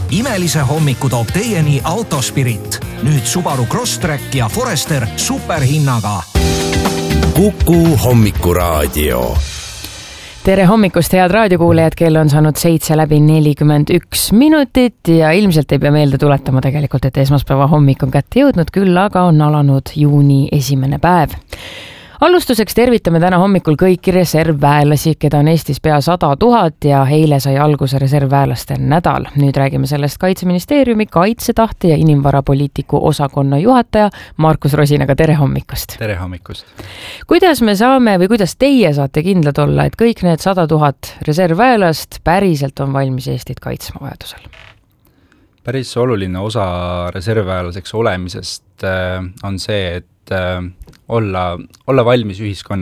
Imelise hommiku toob teieni Autospirit. Nüüd Subaru Crosstrek ja Forester superhinnaga. Kuku hommikuraadio. Tere hommikust, head raadiokuulajad, kell on saanud 7:41 ja ilmselt ei pea meelde tuletama tegelikult, et esmaspäeva hommik on kätte jõudnud, küll aga on alanud juuni esimene päev. Alustuseks tervitame täna hommikul kõiki reservväelasi, keda on Eestis pea 100 000 ja eile sai alguse reservväelaste nädal. Nüüd räägime sellest Kaitseministeeriumi kaitsetahte ja inimvarapoliitiku osakonna juhataja Markus Rosinaga. Tere hommikust! Tere hommikust! Kuidas me saame või kuidas teie saate kindlad olla, et kõik need 100 000 reservväelast päriselt on valmis Eestit kaitsma vajadusel? Päris oluline osa reservväelaseks olemisest on see, et olla valmis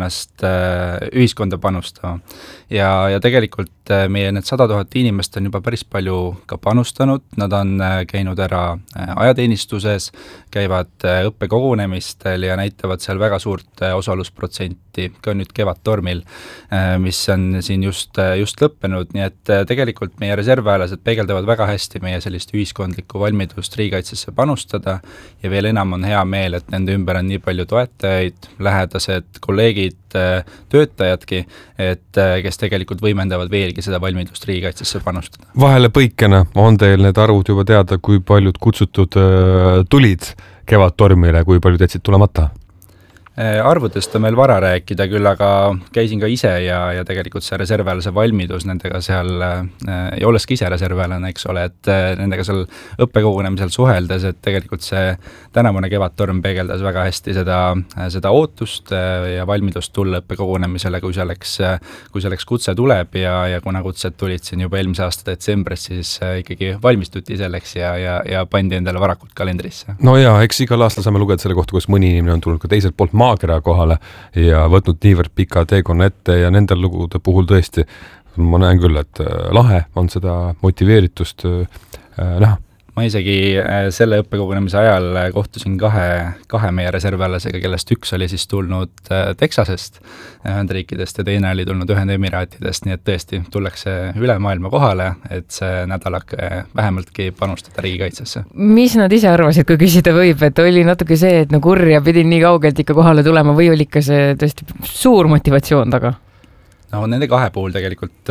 ühiskonda panustama. Ja tegelikult meie need 100 000 inimest on juba päris palju ka panustanud, nad on käinud ära ajateenistuses, käivad õppekogunemistel ja näitavad seal väga suurt osalusprotsenti, ka nüüd Kevadtormil, mis on siin just lõppenud, nii et tegelikult meie reservväelased peegeldavad väga hästi meie sellist ühiskondlikku valmidust riigikaitsesse panustada ja veel enam on hea meel, et nende ümber on nii palju toetajaid, lähedased, kolleegid, töötajadki, et kes tegelikult võimendavad veelgi seda valmidust riigikaitsesse panustada. Vahele põikena on teil need arvud juba teada, kui paljud kutsutud tulid Kevadtormile, kui paljud jätsid tulemata? Arvudest on meil vara rääkida, küll aga käisin ka ise ja tegelikult see reservväelase valmidus nendega seal, ja olles ka ise reservväelane, eks ole, et nendega seal õppekogunemisel suheldes, et tegelikult see tänavune Kevadtorm peegeldas väga hästi seda ootust ja valmidust tulla õppekogunemisele, kui selleks kutse tuleb ja kuna kutsed tulid siin juba eelmise aasta detsembris, siis ikkagi valmistuti selleks ja pandi endale varakult kalendrisse. No jaa, eks igal aastal saame lugeda selle kohta, kus mõni inimene on tulnud ka teiselt poolt maakera kohale ja võtnud niivõrd pika teekonna ette ja nendel lugude puhul tõesti ma näen küll, et lahe on seda motiveeritust näha. Ma isegi selle õppekogunemise ajal kohtusin kahe meie reservväelasega, kellest üks oli siis tulnud Texasest, Ühendriikidest ja teine oli tulnud Ühendemiraatidest, nii et tõesti tullakse üle maailma kohale, et see nädal vähemaltki panustada riigikaitsesse. Mis nad ise arvasid, kui küsida võib, et oli natuke see, et kurja pidin nii kaugelt ikka kohale tulema või oli ikka see tõesti suur motivatsioon taga? No nende kahe puhul tegelikult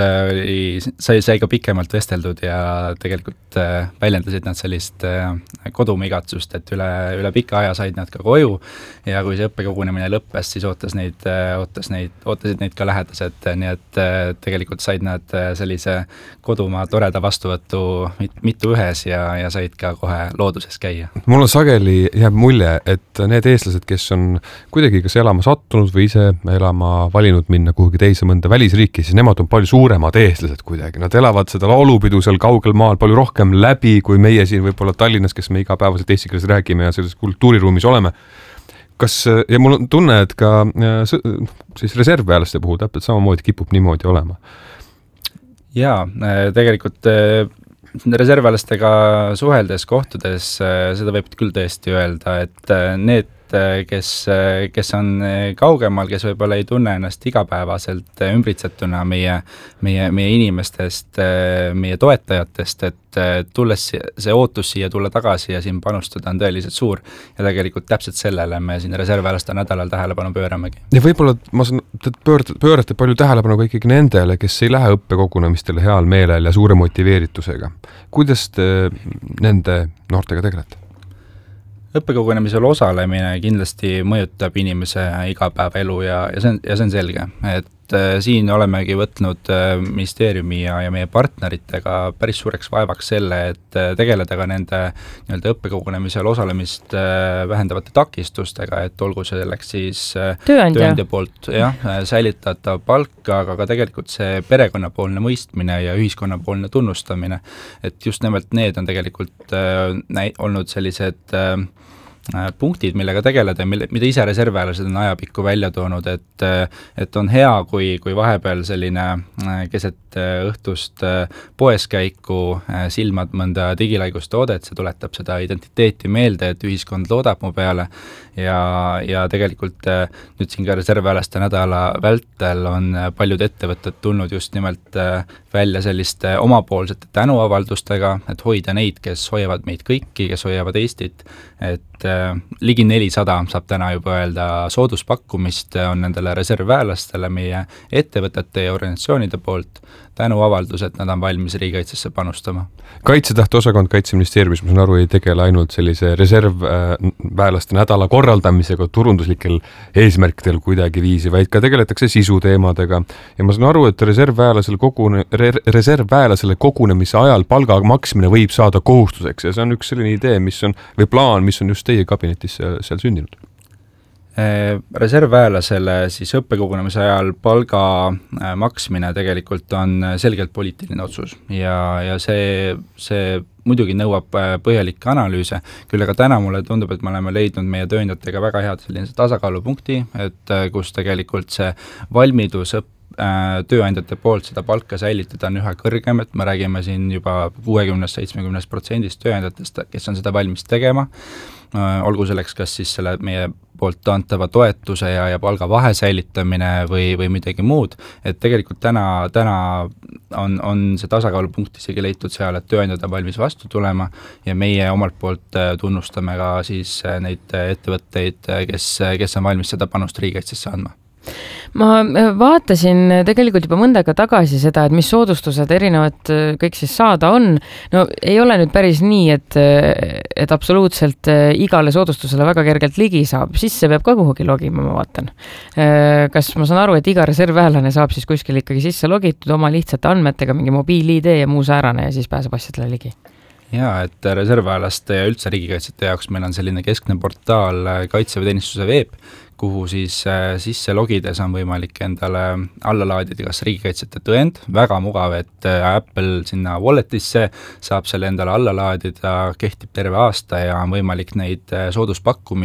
sai ka pikemalt vesteldud ja tegelikult väljendasid nad sellist kodumigatsust, et üle pika aja said nad ka koju ja kui see õppekogunemine lõppes, siis ootasid neid ka lähedased, nii et tegelikult said nad sellise kodumaa toreda vastuvõttu mitu ühes ja said ka kohe looduses käia. Mul on sageli jääb mulje, et need eestlased, kes on kuidagi kas elama sattunud või ise elama valinud minna kuhugi teise mõnda välisriiki, siis nemad on palju suuremad eestlased kuidagi. Nad elavad seda laulupidu seal kaugel maal palju rohkem läbi, kui meie siin võib-olla Tallinnas, kes me igapäevaselt eesti keeles räägime ja selles kultuuriruumis oleme. Ja mul on tunne, et ka siis reservväelaste puhul täpselt samamoodi kipub niimoodi olema? Jaa, tegelikult reservväelastega suheldes, kohtudes, seda võib küll tõesti öelda, et need kes on kaugemal, kes võib-olla ei tunne ennast igapäevaselt ümbritsetuna meie inimestest, meie toetajatest, et tulles see ootus siia tulla tagasi ja siin panustada on tõeliselt suur ja tegelikult täpselt sellele me siin reservväelaste nädalal tähelepanu pööramegi. Ja võib-olla ma saan, pöörate palju tähelepanu ka ikkagi nendele, kes ei lähe õppekogunemistele heal meelel ja suure motiveeritusega. Kuidas te nende noortega tegelete? Õppekogunemisel osalemine kindlasti mõjutab inimese igapäevaelu ja see on selge, et siin olemegi võtnud ministeeriumi ja meie partneritega päris suureks vaevaks selle, et tegeleda ka nende õppekogunemisel osalemist vähendavate takistustega, et olgu selleks siis tööandja poolt säilitatav palk, aga ka tegelikult see perekonnapoolne mõistmine ja ühiskonnapoolne tunnustamine, et just nimelt need on tegelikult olnud sellised punktid, millega tegeleda, mida ise reservväelased on ajapikku välja toonud, et on hea, kui vahepeal selline keset õhtust poeskäiku silmad mõnda digilaigustoodet, see tuletab seda identiteeti meelde, et ühiskond loodab mu peale ja tegelikult nüüd siin ka reservväelaste nädala vältel on paljud ettevõtted tulnud just nimelt välja selliste omapoolsete tänuavaldustega, et hoida neid, kes hoiavad meid kõiki, kes hoiavad Eestit, et ligi 400 saab täna juba öelda sooduspakkumist on nendele reservväelastele meie ettevõtete ja organisatsioonide poolt tänuavaldus, et nad on valmis riigikaitsesse panustama. Kaitsetahte osakond Kaitseministeeriumis, ma saan aru, ei tegele ainult sellise reservväelaste nädala korraldamisega turunduslikel eesmärkidel kuidagi viisi, vaid ka tegeletakse sisuteemadega. Ja ma saan aru, et reservväelasele kogunemise ajal palga maksmine võib saada kohustuseks ja see on üks selline idee, või plaan, mis on just teie kabinetis seal sündinud. Reservväelasele siis õppekogunemise ajal palga maksmine tegelikult on selgelt poliitiline otsus ja see muidugi nõuab põhjalikke analüüse, küll aga täna mulle tundub, et me oleme leidnud meie tööandjatega väga head sellise tasakaalupunkti, et kus tegelikult see valmidus tööandjate poolt seda palka säilitada on üha kõrgem, et me räägime siin juba 60-70% tööandjatest, kes on seda valmis tegema, olgu selleks kas siis selle meie poolt antava toetuse ja palga vahe säilitamine või midagi muud, et tegelikult täna on see tasakaalupunkt isegi leitud seal, et tööandjad on valmis vastu tulema ja meie omalt poolt tunnustame ka siis neid ettevõtteid, kes on valmis seda panust riigikaitsesse andma. Ma vaatasin tegelikult juba mõnda aega tagasi seda, et mis soodustused erinevad kõik siis saada on. No ei ole nüüd päris nii, et absoluutselt igale soodustusele väga kergelt ligi saab. Sisse peab ka kuhugi logima, ma vaatan. Kas ma saan aru, et iga reservväelane saab siis kuskil ikkagi sisse logitud oma lihtsate andmetega, mingi mobiil-ID ja muu säärane ja siis pääseb asjadele ligi? Jaa, et reservväelaste ja üldse riigikaitsjate jaoks meil on selline keskne portaal Kaitseväeteenistuse veeb, kuhu siis sisse logides on võimalik endale alla laadida kas riigikaitsjate tõend, väga mugav, et Apple sinna walletisse saab selle endale alla laadida, kehtib terve aasta ja on võimalik neid sooduspakkumisi